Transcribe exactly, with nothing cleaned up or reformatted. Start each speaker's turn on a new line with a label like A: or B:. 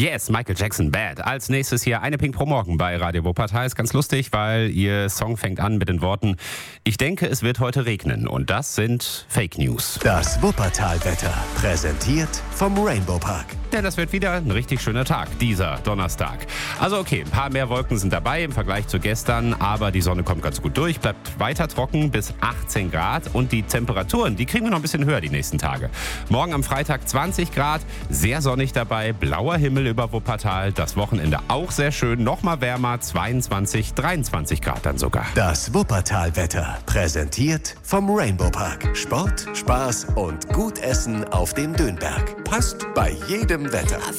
A: Yes, Michael Jackson, Bad. Als nächstes hier eine Pink pro Morgen bei Radio Wuppertal. Ist ganz lustig, weil ihr Song fängt an mit den Worten: Ich denke, es wird heute regnen. Und das sind Fake News.
B: Das Wuppertal-Wetter, präsentiert vom Rainbow Park.
A: Denn das wird wieder ein richtig schöner Tag, dieser Donnerstag. Also okay, ein paar mehr Wolken sind dabei im Vergleich zu gestern, aber die Sonne kommt ganz gut durch, bleibt weiter trocken bis achtzehn Grad und die Temperaturen, die kriegen wir noch ein bisschen höher die nächsten Tage. Morgen am Freitag zwanzig Grad, sehr sonnig dabei, blauer Himmel über Wuppertal, das Wochenende auch sehr schön, noch mal wärmer, zweiundzwanzig, dreiundzwanzig Grad dann sogar.
B: Das Wuppertal-Wetter, präsentiert vom Rainbow Park. Sport, Spaß und gut Essen auf dem Dönberg. Passt bei jedem Wetter.